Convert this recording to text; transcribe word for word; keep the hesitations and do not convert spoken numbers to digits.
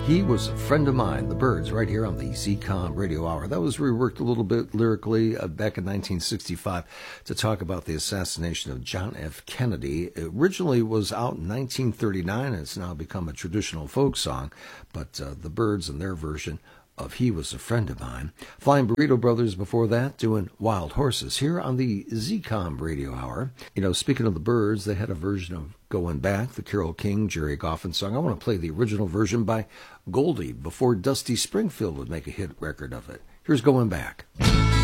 He Was a Friend of Mine, the Byrds, right here on the Z COM Radio Hour. That was reworked a little bit lyrically uh, back in nineteen sixty-five to talk about the assassination of John F. Kennedy. It originally was out in nineteen thirty-nine, and it's now become a traditional folk song, but uh, the Byrds and their version of He Was a Friend of Mine. Flying Burrito Brothers before that doing Wild Horses here on the Z COM Radio Hour. You know, speaking of the Byrds, they had a version of Going Back, the Carole King, Jerry Goffin song. I want to play the original version by Goldie before Dusty Springfield would make a hit record of it. Here's Going Back.